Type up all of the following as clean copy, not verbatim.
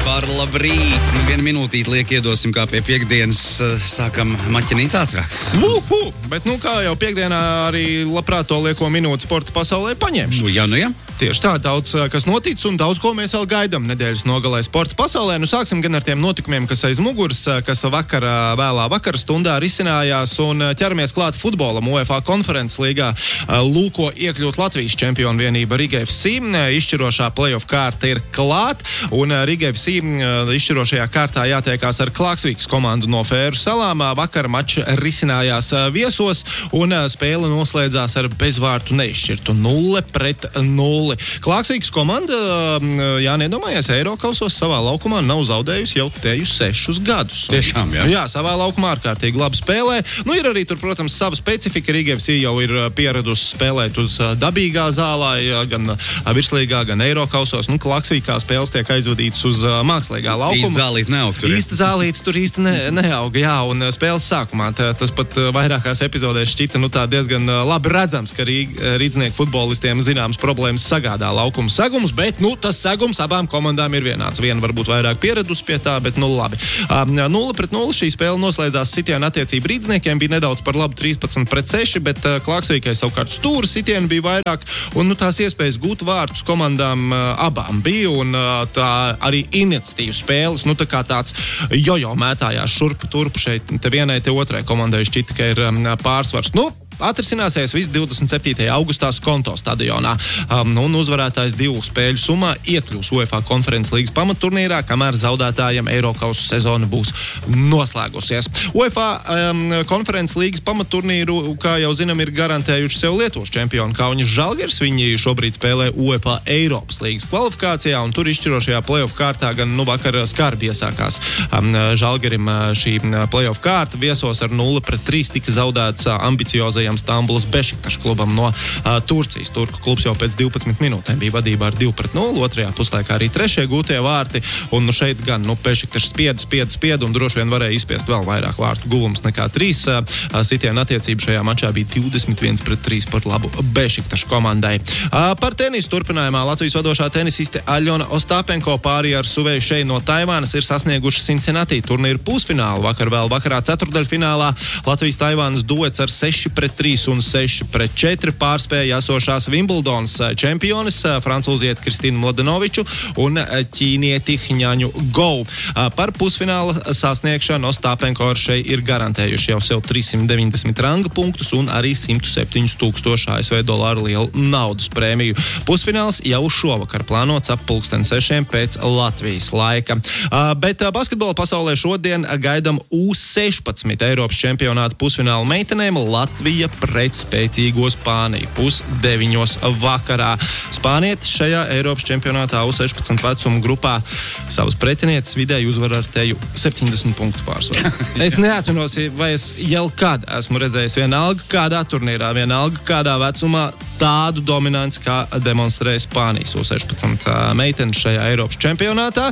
par labrīt. 1 minūtīt liek iedosim, kā pie piekdienas sākam maķinīt ātrāk. Bet kā jau piekdienā arī labprāt to lieko minūti sporta pasaulē paņemšu. Nu jā. Tieši tā, daudz kas noticis un daudz ko mēs vēl gaidām nedēļas nogalē sporta pasaulē. Sāksim gan ar tiem notikumiem, kas aiz muguras, kas vēlā vakara stundā risinājās, un ķeramies klāt futbolam. UEFA konferences līgā lūko iekļūt Latvijas čempionu vienība Riga FC. Izšķirošā playoff kārta ir klāt, un Riga FC izšķirošajā kārtā jātiekās ar Klaksvīkas komandu no Fēru salām. Vakar mačs risinājās viesos, un spēle noslēdzās ar bezvārtu neizšķirtu 0-0. Klaksvīkas komanda, nedomājies, Eirokausos savā laukumā nav zaudējusi jau teju 6 gadus. Tiešām, jā. Jā, savā laukumā ārkārtīgi labi spēlē. Ir arī tur, protams, sava specifika. Riga FC jau ir pieradusi spēlēt uz dabīgā zālē, gan virslīgā, gan Eirokausos. Klaksvīkā spēles tiek aizvadītas uz mākslīgā laukuma. Īsta zālīte neaug tur. Īsta zālīte tur īsti neauga, jā, un spēles sākumā tas pat vairākās epizodēs šķita tā diezgan labi redzams, ka rīdznieku futbolistiem zināmas problēmas sagādā laukuma segumus, bet tas segums abām komandām ir vienāds. Viena varbūt vairāk pieradusi pie tā, bet labi. 0-0 šī spēle noslēdzās sitienu attiecību rīdzniekiem, bija nedaudz par labu 13-6, bet Klaksvīkai savukārt stūra sitienu bija vairāk, un tās iespējas gūt vārtus komandām abām bija, un tā arī iniciatīva spēles, tā kā tāds jojo mētājās šurpu turpu šeit, te vienai, te otrai komandai šķita, ka ir pārsvars. Atrisināsies viss 27. augustā Skonto stadionā. Uzvarētājs 2 spēļu summā iekļūs UEFA konferences līgas pamatturnīrā, kamēr zaudētājiem Eirokausu sezona būs noslēgusies. UEFA konferences līgas pamatturnīru, kā jau zinām, ir garantējuši sev Lietuvas čempionu Kaunis Žalgiris. Viņi šobrīd spēlē UEFA Eiropas līgas kvalifikācijā, un tur izšķirošajā playoff kārtā gan vakar skarbi iesākās Žalgirim šī playoff kārta. Viesos ar 0-3 tika zaudēts ambiciozajam Stambulas Bešiktaša klubam no Turcijas. Turku klubs jau pēc 12 minūtēm bija vadībā ar 2-0, otrajā puslaikā arī trešie gūtie vārti, un šeit gan Bešiktašs spieda, un droši vien varēja izspiest vēl vairāk vārtu guvums nekā 3. Sitienu attiecību šajā mačā bija 21-3 par labu Bešiktaša komandai. Par tenisu turpinājumā Latvijas vadošā tenisiste Aļona Ostāpenko pārī ar Suveju Šeju no Taivānas ir sasnieguši Cincinnati turnīru pusfinālu. Vakarā ceturtdaļfinālā Latvijas-Taivānas duets ar 6-3 un 6-4 pārspēja esošās Vimbuldonas čempionis francūzieti Kristīnu Mladenoviču un ķīnieti Hņaņu Gou. Par pusfināla sasniegšanu Ostāpenko ar šeit ir garantējuši jau sev 390 ranga punktus un arī 107,000 ASV dolāru lielu naudas prēmiju. Pusfināls jau šovakar plānots ap 6:00 pēc Latvijas laika. Bet basketbola pasaulē šodien gaidam U16 Eiropas čempionāta pusfināla meitenēm. Latvija pret spēcīgo Spāniju 8:30 vakarā. Spānietis šajā Eiropas čempionātā U16 vecuma grupā savas pretinieces vidēji uzvar ar teju 70 punktu pārsvaru. Es neatminos, vai es jau kad esmu redzējis vienalga kādā turnīrā, vienalga kādā vecumā tādu dominanci, kā demonstrēja Spānijas U16 meitenes šajā Eiropas čempionātā.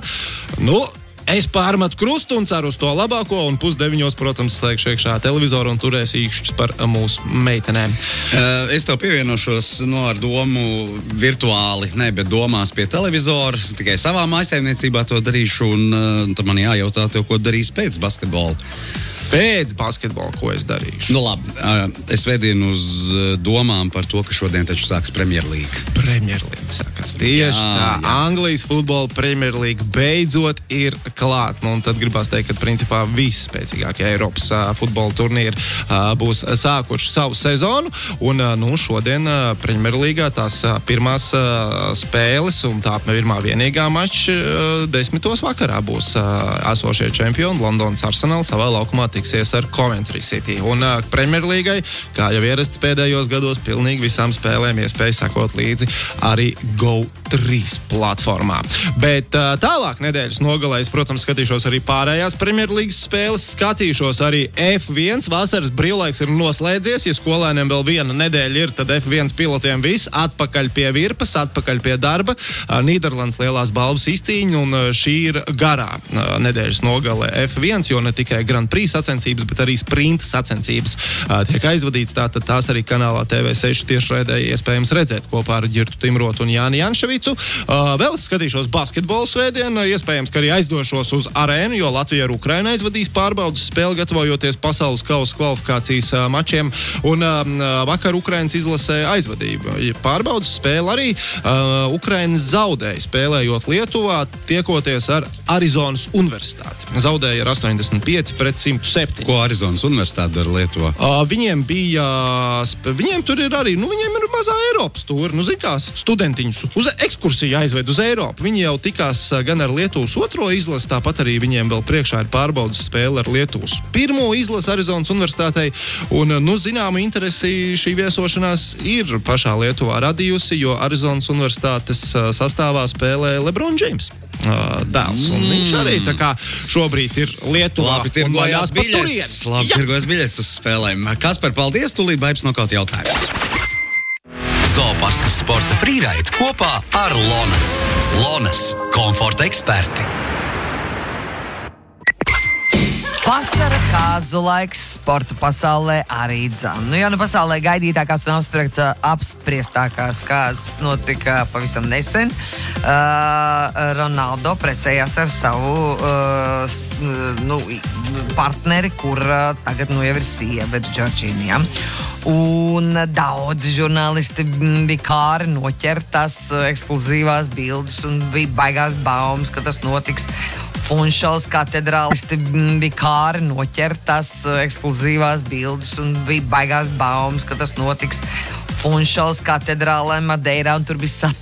Es pārmetu krustu un ceru uz to labāko, un 8:30, protams, slēgšu iekšā televizoru un turēšu īkšķus par mūsu meitenēm. Es tev pievienošos ar domu virtuāli, bet domās pie televizora. Tikai savā mājsaimniecībā to darīšu, un tad man jājautā tev, ko darīs pēc basketbola. Pēc basketbola, ko es darīšu? Labi, es vedinu uz domām par to, ka šodien taču sāks Premjerlīga. Premjerlīga sākās tieši tā. Anglijas futbola Premjerlīga beidzot ir klāt. Un tad gribās teikt, ka principā visi spēcīgākie Eiropas futbola turnīri būs sākuši savu sezonu. Un šodien Premjerlīgā tās pirmās spēles un tā pirmā vienīgā mača 10:00 vakarā būs esošie čempioni. Londonas Arsenal savā laukumā tiksies ar Coventry City. Un Premjerlīgai, kā jau ierasts pēdējos gados, pilnīgi visām spēlēm iespēja sekot līdzi arī Go3 platformā. Bet tālāk nedēļas nogalēs, protams, skatīšos arī pārējās Premjerlīgas spēles, skatīšos arī F1. Vasaras brīvlaiks ir noslēdzies, ja skolēniem vēl viena nedēļa ir, tad F1 pilotiem viss atpakaļ pie virpas, atpakaļ pie darba. Nīderlandes lielās balvas izcīņa, un šī ir garā nedēļas nogale F1, jo ne tikai Grand Prix sacensības, bet arī sprinta sacensības tiek aizvadīts. Tātad tās arī kanālā TV6 tiešraidē iespējams redzēt kopā ar Ģirtu Timrotu un Jāni Janševicu. ticu. Vēl es skatīšos basketbolu svētdien, iespējams, ka arī aizdošos uz arēnu, jo Latvija ar Ukrainu aizvadīs pārbaudas spēli, gatavojoties pasaules kausa kvalifikācijas mačiem, un vakar Ukrainas izlasē aizvadība. Pārbaudas spēle arī Ukraina zaudēja, spēlējot Lietuvā, tiekoties ar Arizonas universitāti. Zaudēja ar 85-107. Ko Arizonas universitāte dara Lietuvā? Viņiem tur ir arī, viņiem ir mazā Eiropas tūri, studentiņus uz ekskursiju aizved uz Eiropu. Viņi jau tikās gan ar Lietuvas otro izlasi, tāpat arī viņiem vēl priekšā ir pārbaudas spēle ar Lietuvas pirmo izlasi Arizonas universitātei, un, zināma interesi šī viesošanās ir pašā Lietuvā radījusi, jo Arizonas universitātes sastāvā spēlē LeBron James dēls, un viņš arī tā kā šobrīd ir Lietuvā. Labi, tirgojās biļetes. Tirgojās biļetes uz spēlēm. Kaspar, paldies, tūlīt Baips nokaut jautājums. Zopastas sporta frīraid kopā ar Lonas. Lonas – komforta eksperti. Vasara kāzu laiks sporta pasaulē arī dzan. Pasaulē gaidītākās un apspriestākās kāzas notika pavisam nesen. Ronaldo precējās ar savu partneri, kur tagad jau ir sieva, Džordžīnija. Un daudzi žurnālisti bija kāri noķert tās ekskluzīvās bildes un bija baigās baumas, ka tas notiks Funšals katedrālisti bija kāri noķert tās ekskluzīvās bildes un bija baigās baumas, ka tas notiks Funšals katedrālē Madeirā un tur bija